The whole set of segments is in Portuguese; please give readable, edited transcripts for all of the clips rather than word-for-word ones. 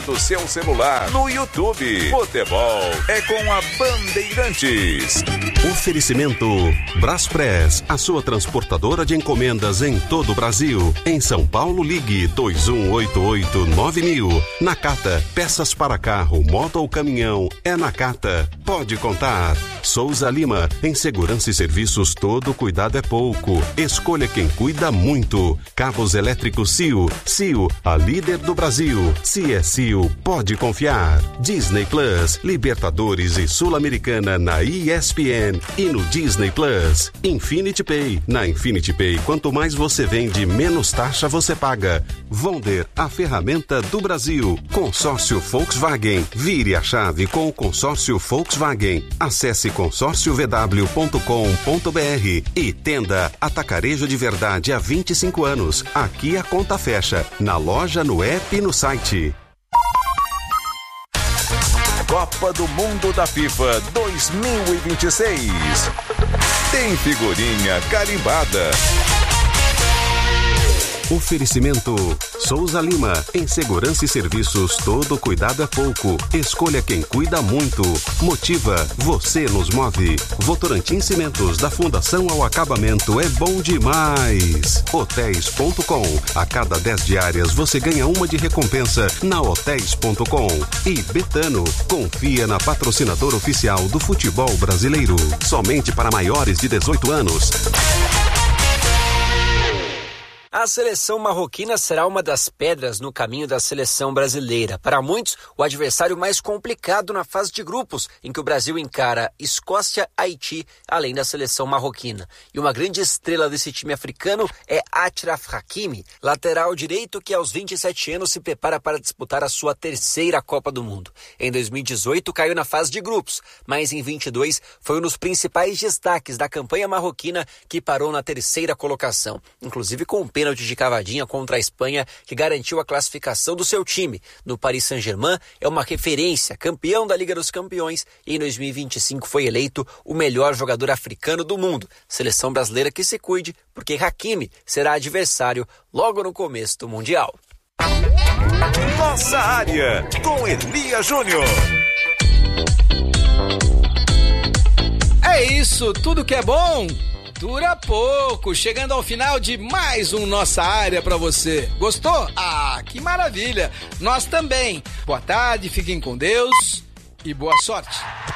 do seu celular, no YouTube. Futebol é com a Bandeirantes. Oferecimento Braspress, a sua transportadora de encomendas em todo o Brasil. Em São Paulo, ligue 2188-9000. Nakata, peças para carro, moto ou caminhão, é Nakata. Pode contar. Souza Lima, em segurança e serviços todo cuidado é pouco. Escolha quem cuida muito. Cabos elétricos CIO. CIO, a líder do Brasil. Se é CIO, pode confiar. Disney Plus, Libertadores e Sul-Americana na ESPN e no Disney Plus. Infinity Pay. Na Infinity Pay, quanto mais você vende, menos taxa você paga. Vonder, a ferramenta do Brasil. Consórcio Volkswagen. Vire a chave com o consórcio Volkswagen. Acesse consórciovw.com.br e Tenda Atacarejo de Verdade há 25 anos. Aqui a conta fecha. Na loja, no app e no site. Copa do Mundo da FIFA 2026. Tem figurinha carimbada. Oferecimento Souza Lima, em segurança e serviços todo cuidado é pouco. Escolha quem cuida muito. Motiva, você nos move. Votorantim Cimentos, da fundação ao acabamento, é bom demais. Hotéis.com, a cada 10 diárias você ganha uma de recompensa na Hotéis.com. E Betano, confia na patrocinadora oficial do futebol brasileiro. Somente para maiores de 18 anos. A seleção marroquina será uma das pedras no caminho da seleção brasileira. Para muitos, o adversário mais complicado na fase de grupos, em que o Brasil encara Escócia, Haiti, além da seleção marroquina. E uma grande estrela desse time africano é Achraf Hakimi, lateral direito que aos 27 anos se prepara para disputar a sua terceira Copa do Mundo. Em 2018 caiu na fase de grupos, mas em 22 foi um dos principais destaques da campanha marroquina, que parou na terceira colocação, inclusive com pênalti de cavadinha contra a Espanha, que garantiu a classificação do seu time. No Paris Saint-Germain é uma referência, campeão da Liga dos Campeões, e em 2025 foi eleito o melhor jogador africano do mundo. Seleção brasileira que se cuide, porque Hakimi será adversário logo no começo do Mundial. Nossa área, com Elia Júnior. É isso, tudo que é bom dura pouco. Chegando ao final de mais um Nossa Área pra você. Gostou? Ah, que maravilha! Nós também. Boa tarde, fiquem com Deus e boa sorte.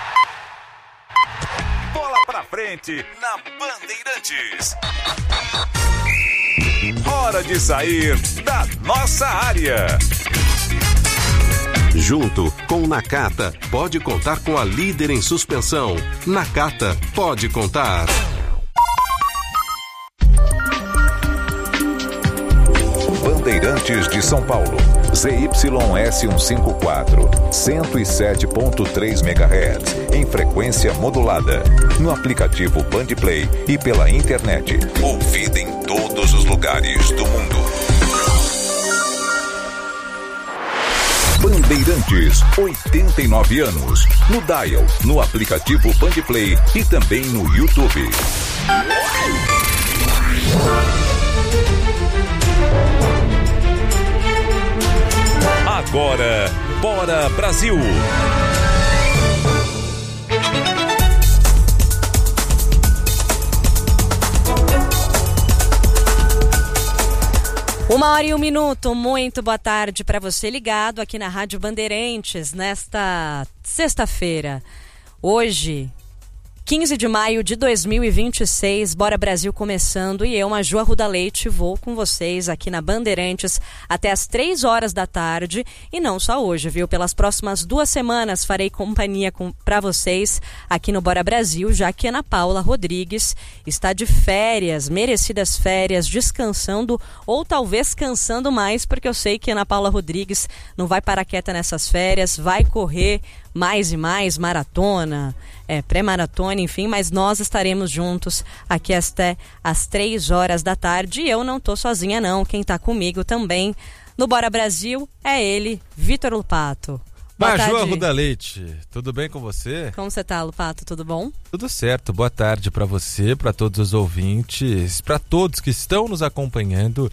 Bola pra frente na Bandeirantes. Hora de sair da nossa área. Junto com Nakata, pode contar com a líder em suspensão. Nakata, pode contar. Bandeirantes de São Paulo, ZYS154, 107.3 MHz, em frequência modulada, no aplicativo Bandplay e pela internet, ouvida em todos os lugares do mundo. Bandeirantes, 89 anos, no dial, no aplicativo Bandplay e também no YouTube. Agora, Bora Brasil! Uma hora e um minuto, muito boa tarde para você ligado aqui na Rádio Bandeirantes nesta sexta-feira. Hoje, 15 de maio de 2026, Bora Brasil começando, e eu, Maju Arruda Leite, vou com vocês aqui na Bandeirantes até as 3 horas da tarde, e não só hoje, viu? Pelas próximas 2 semanas farei companhia para vocês aqui no Bora Brasil, já que Ana Paula Rodrigues está de férias, merecidas férias, descansando ou talvez cansando mais, porque eu sei que Ana Paula Rodrigues não vai parar quieta nessas férias, vai correr mais e mais, maratona, pré-maratona, enfim, mas nós estaremos juntos aqui até às 3 horas da tarde, e eu não tô sozinha não, quem tá comigo também no Bora Brasil é ele, Vitor Lupato. Maju Arruda Leite, tudo bem com você? Como você tá, Lupato, tudo bom? Tudo certo, boa tarde para você, para todos os ouvintes, para todos que estão nos acompanhando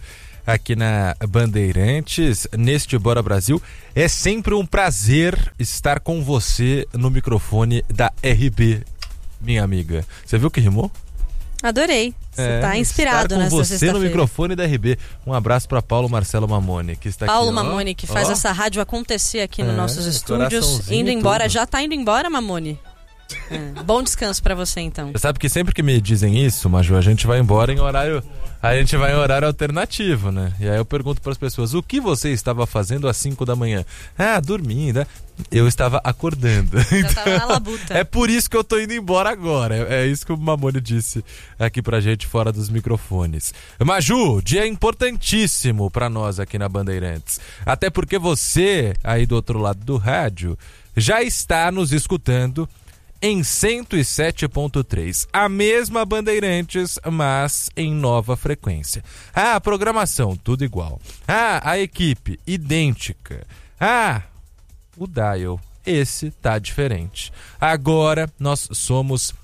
aqui na Bandeirantes, neste Bora Brasil. É sempre um prazer estar com você no microfone da RB, minha amiga. Você viu que rimou? Adorei. Você tá inspirado nessa você sexta-feira. No microfone da RB. Um abraço para Paulo Marcelo Mamone, que está Paulo aqui. Mamone, que faz essa rádio acontecer aqui nos nossos estúdios. Indo embora. Já tá indo embora, Mamone? Bom descanso pra você, então. Você sabe que sempre que me dizem isso, Maju, a gente vai embora em horário... A gente vai em horário alternativo, né? E aí eu pergunto para as pessoas, o que você estava fazendo às 5 da manhã? Dormindo. Eu estava acordando. Já tava na labuta. É por isso que eu tô indo embora agora. É isso que o Mamone disse aqui pra gente fora dos microfones. Maju, dia importantíssimo pra nós aqui na Bandeirantes. Até porque você, aí do outro lado do rádio, já está nos escutando em 107.3, a mesma Bandeirantes, mas em nova frequência. A programação, tudo igual. A equipe, idêntica. O dial, esse tá diferente. Agora nós somos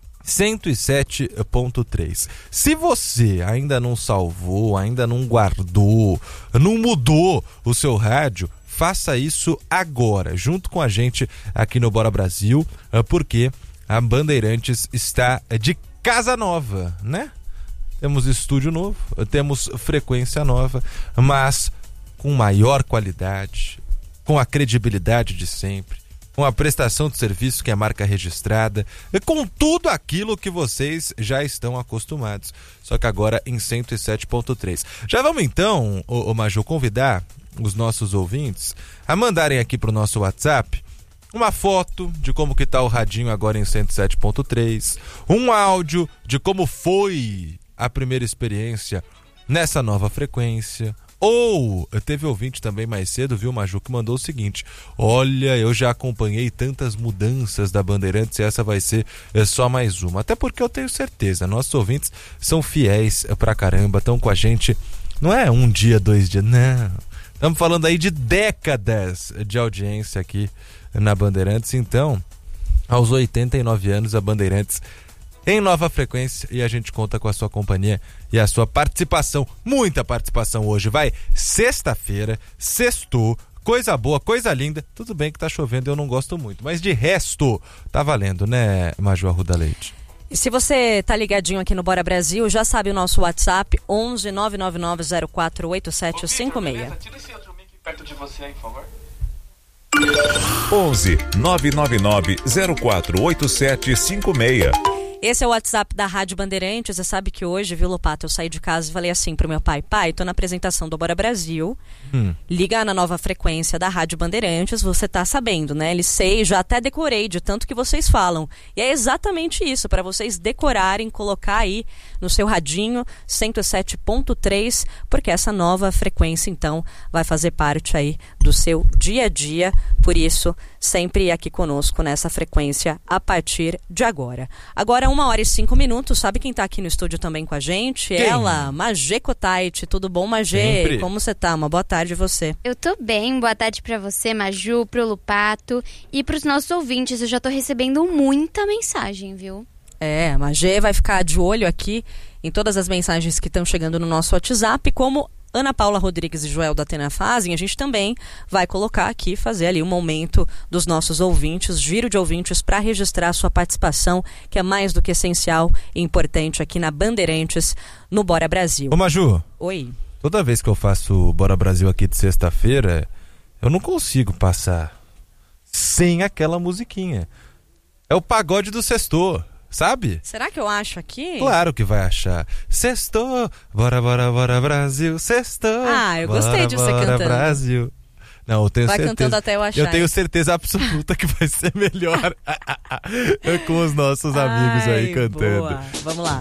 107.3. Se você ainda não salvou, ainda não guardou, não mudou o seu rádio, faça isso agora, junto com a gente aqui no Bora Brasil, porque a Bandeirantes está de casa nova, né? Temos estúdio novo, temos frequência nova, mas com maior qualidade, com a credibilidade de sempre, com a prestação de serviço que é marca registrada, com tudo aquilo que vocês já estão acostumados, só que agora em 107.3. Já vamos então, Maju, convidar os nossos ouvintes a mandarem aqui pro nosso WhatsApp uma foto de como que tá o radinho agora em 107.3, um áudio de como foi a primeira experiência nessa nova frequência. Ou teve ouvinte também mais cedo, viu, Maju, que mandou o seguinte: olha, eu já acompanhei tantas mudanças da Bandeirantes e essa vai ser só mais uma. Até porque eu tenho certeza, nossos ouvintes são fiéis pra caramba, estão com a gente, não é um dia, 2 dias, não. Estamos falando aí de décadas de audiência aqui na Bandeirantes. Então, aos 89 anos, a Bandeirantes em nova frequência, e a gente conta com a sua companhia e a sua participação, muita participação hoje. Vai, sexta-feira, sextou, coisa boa, coisa linda. Tudo bem que tá chovendo, eu não gosto muito, mas de resto, tá valendo, né, Maju Arruda Leite? E se você tá ligadinho aqui no Bora Brasil, já sabe o nosso WhatsApp, 11 999 04 8756. Tira esse outro mic perto de você aí, por favor. 11 999 04 8756. Esse é o WhatsApp da Rádio Bandeirantes. Você sabe que hoje, viu, Lopato, eu saí de casa e falei assim pro meu pai: pai, tô na apresentação do Bora Brasil, liga na nova frequência da Rádio Bandeirantes, você tá sabendo, né? Ele sei, já até decorei de tanto que vocês falam. E é exatamente isso, para vocês decorarem, colocar aí no seu radinho 107.3, porque essa nova frequência, então, vai fazer parte aí do seu dia a dia. Por isso, sempre aqui conosco nessa frequência a partir de agora. Agora, 1h05. Sabe quem tá aqui no estúdio também com a gente? Quem? Ela, Magê Kotait. Tudo bom, Magê? Sempre. Como você tá? Uma boa tarde a você. Eu tô bem, boa tarde pra você, Maju, pro Lupato e pros nossos ouvintes. Eu já tô recebendo muita mensagem, viu? A Magê vai ficar de olho aqui em todas as mensagens que estão chegando no nosso WhatsApp, como Ana Paula Rodrigues e Joel da Atena fazem. A gente também vai colocar aqui, fazer ali um momento dos nossos ouvintes, giro de ouvintes, para registrar a sua participação, que é mais do que essencial e importante aqui na Bandeirantes, no Bora Brasil. Ô, Maju. Oi. Toda vez que eu faço Bora Brasil aqui de sexta-feira, eu não consigo passar sem aquela musiquinha. É o pagode do sextor, sabe? Será que eu acho aqui? Claro que vai achar. Sextou, bora, bora, bora, Brasil, sextou. Eu gostei de você cantando. Brasil. Não, eu tenho vai certeza. Cantando até eu achar. Eu tenho certeza absoluta que vai ser melhor com os nossos amigos aí cantando. Boa. Vamos lá.